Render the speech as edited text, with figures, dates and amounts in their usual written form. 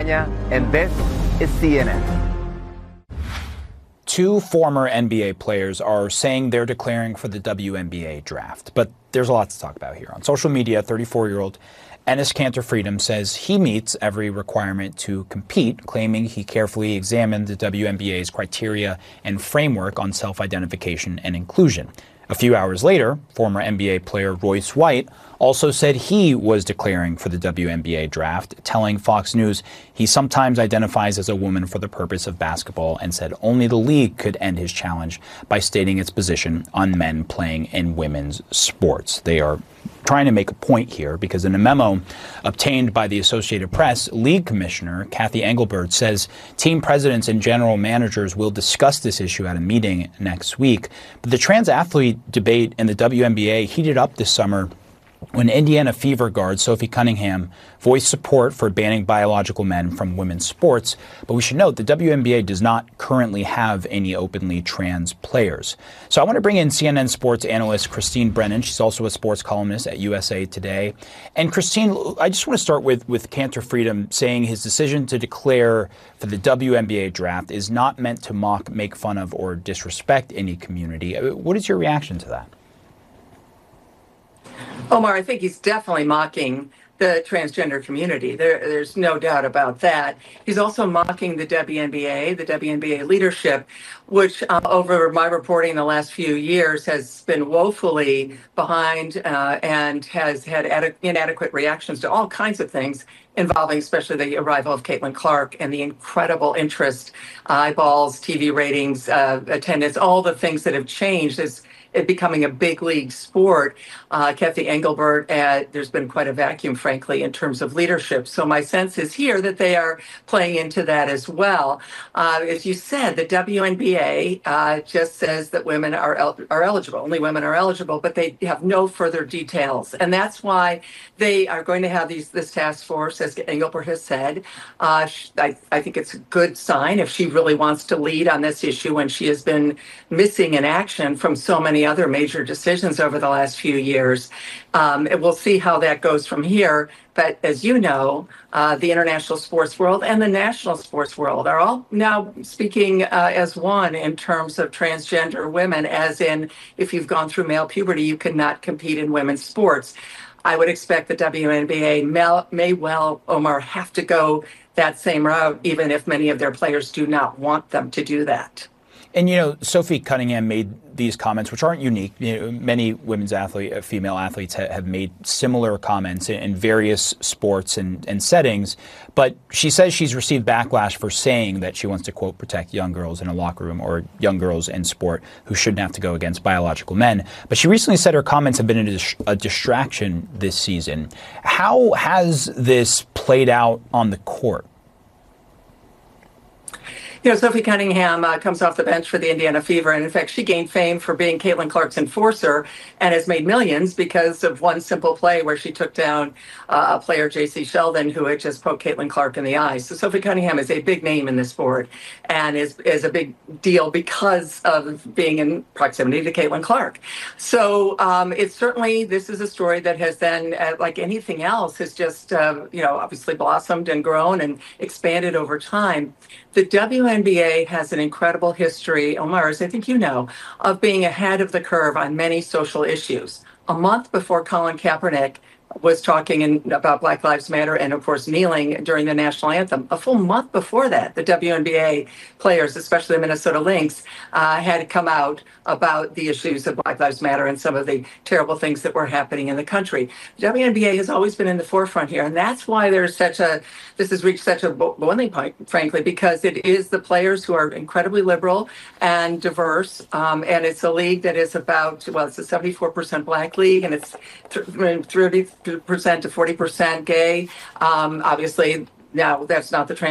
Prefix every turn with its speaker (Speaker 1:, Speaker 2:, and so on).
Speaker 1: Magaña, and this is CNN.
Speaker 2: Two former NBA players are saying they're declaring for the WNBA draft, but there's a lot to talk about here. On social media, 34-year-old Enes Kanter Freedom says he meets every requirement to compete, claiming he carefully examined the WNBA's criteria and framework on self-identification and inclusion. A few hours later, former NBA player Royce White also said he was declaring for the WNBA draft, telling Fox News he sometimes identifies as a woman for the purpose of basketball and said only the league could end his challenge by stating its position on men playing in women's sports. They are trying to make a point here because in a memo obtained by the Associated Press, league commissioner Cathy Engelbert says team presidents and general managers will discuss this issue at a meeting next week. But the trans athlete debate in the WNBA heated up this summer when Indiana Fever guard Sophie Cunningham voiced support for banning biological men from women's sports. But we should note the WNBA does not currently have any openly trans players. So I want to bring in CNN sports analyst Christine Brennan. She's also a sports columnist at USA Today. And Christine, I just want to start with Kanter Freedom saying his decision to declare for the WNBA draft is not meant to mock, make fun of, or disrespect any community. What is your reaction to that?
Speaker 3: Omar, I think he's definitely mocking the transgender community. There's no doubt about that. He's also mocking the WNBA leadership, which over my reporting the last few years has been woefully behind and has had inadequate reactions to all kinds of things involving especially the arrival of Caitlin Clark and the incredible interest, eyeballs, TV ratings, attendance, all the things that have changed as it becoming a big league sport. Cathy Engelbert, there's been quite a vacuum, frankly, in terms of leadership. So my sense is here that they are playing into that as well. As you said, the WNBA just says that women are eligible. Only women are eligible, but they have no further details. And that's why they are going to have this task force, as Engelbert has said. I think it's a good sign if she really wants to lead on this issue when she has been missing in action from so many other major decisions over the last few years. And we'll see how that goes from here. But as you know, the international sports world and the national sports world are all now speaking as one in terms of transgender women, as in if you've gone through male puberty, you cannot compete in women's sports. I would expect the WNBA may well, Omar, have to go that same route, even if many of their players do not want them to do that.
Speaker 2: And, Sophie Cunningham made these comments, which aren't unique. Many female athletes have made similar comments in various sports and settings. But she says she's received backlash for saying that she wants to, quote, protect young girls in a locker room or young girls in sport who shouldn't have to go against biological men. But she recently said her comments have been a distraction this season. How has this played out on the court?
Speaker 3: Sophie Cunningham comes off the bench for the Indiana Fever, and in fact, she gained fame for being Caitlin Clark's enforcer and has made millions because of one simple play where she took down a player, J.C. Sheldon, who had just poked Caitlin Clark in the eye. So Sophie Cunningham is a big name in this sport and is a big deal because of being in proximity to Caitlin Clark. So it's certainly, this is a story that has then, like anything else, has just, obviously blossomed and grown and expanded over time. The WNBA has an incredible history, Omar, as I think you know, of being ahead of the curve on many social issues. A month before Colin Kaepernick was talking about Black Lives Matter and, of course, kneeling during the national anthem. A full month before that, the WNBA players, especially the Minnesota Lynx, had come out about the issues of Black Lives Matter and some of the terrible things that were happening in the country. The WNBA has always been in the forefront here, and that's why this has reached such a boiling point, frankly, because it is the players who are incredibly liberal and diverse, and it's a league that is about, it's a 74% Black league, and it's 30% to 40% gay. Obviously, now that's not the